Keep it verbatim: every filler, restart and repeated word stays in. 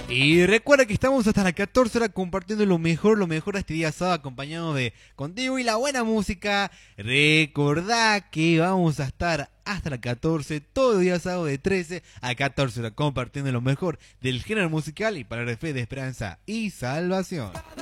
Y recuerda que estamos hasta las catorce horas compartiendo lo mejor, lo mejor de este día sábado, acompañado de contigo y la buena música. Recordá que vamos a estar hasta las catorce, todo el día sábado de trece a catorce horas, compartiendo lo mejor del género musical y para la fe de esperanza y salvación.